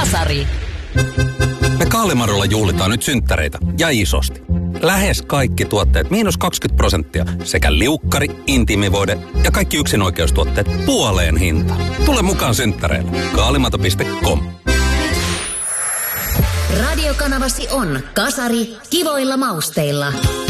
Kasari. Me Kaalimarolla juhlitaan nyt synttäreitä ja isosti. Lähes kaikki tuotteet -20% sekä liukkari, intiimivoide ja kaikki yksinoikeustuotteet puoleen hintaan. Tule mukaan synttäreille. Kaalimato.com. Radiokanavasi on Kasari kivoilla mausteilla.